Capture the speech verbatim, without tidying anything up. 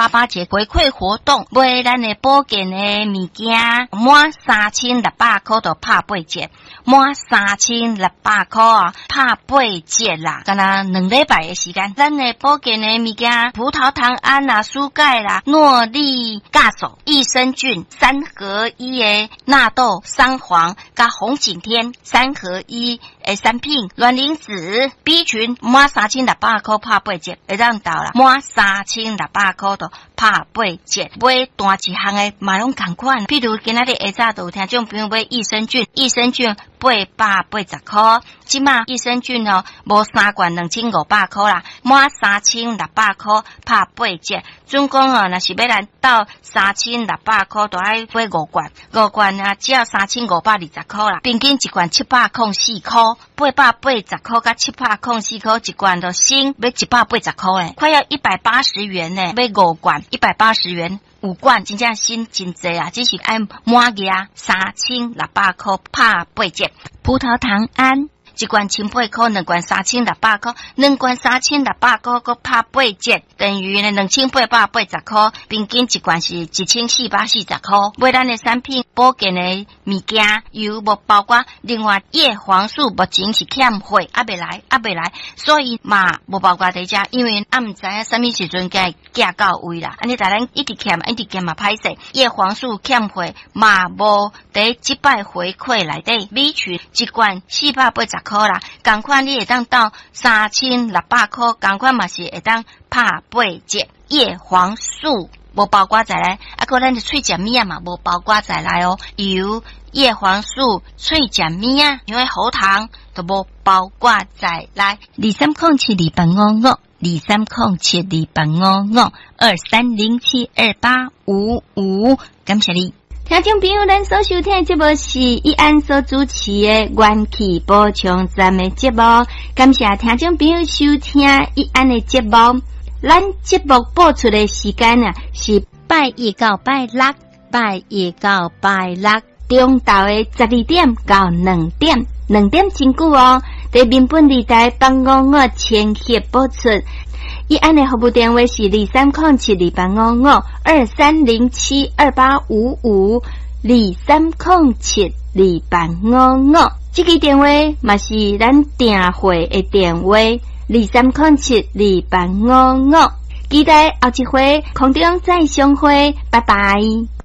八节回馈活动，买咱的保健的物件，满三千六百块就拍八折，满三千六百块啊，拍八折啦！敢若两礼拜的时间，咱的保健的物件，葡萄糖胺啦、舒钙啦、诺丽尬手、益生菌三合一的纳豆、桑黄加红景天三合一的产品，卵磷脂 B 群满三千六百块拍八折，会当到啦，满三千六百块就拍八折。买单一项的嘛拢同款，譬如今仔日下早就有听众朋友买益生菌，益生菌八百八十块，即马益生菌哦，无三罐两千五百块啦，满三千六百块拍八折。总共哦，若是要来到三千六百块，就爱买五罐，五罐啊，只要三千五百二十块啦，平均一罐七百零四块，八百八十块甲七百零四块一罐就省要一百八十块诶，快要一百八十元呢，买五罐一百八十元。五罐真正省真济啊，只是爱满额三千六百块拍八折。葡萄糖胺一罐千八块，两罐三千六百块，两罐三千六百块个拍八折，等于呢两千八百八十块，平均一罐是一千四百四十块。买咱的产品保健的物件，有无包括另外叶黄素目前是欠货，还未来，还未来，所以嘛无包括伫遮，因为啊毋知影什么时阵该寄到位啦。安尼大咱一直欠，一直欠嘛歹势，叶黄素欠货嘛无伫即摆回馈内底，米群一罐四百八十块啦，同款你会当到三千六百块，同款嘛是会当拍八折。叶黄素无包括在内，啊个咱的脆食物啊嘛无包括在内哦，有叶黄素、脆食物啊，因为喉糖都无包括在内。二三空七二八五五，二三空七二八五五，二三零七二八五五，感谢你。听众朋友，咱所收听的节目是依安所主持的元气补充站的节目，感谢听众朋友收听依安的节目。咱节目播出的时间啊，是拜一到拜六，拜一到拜六中昼的十二点到两点，两点真久哦。在民本地台八五五千赫播出。依安的服务电话是二三零七二八五五，二三零七二八五五，二三零七二八五五。这个电话嘛是咱订货的电话，二三零七二八五五。期待后一回空中再相会，拜拜。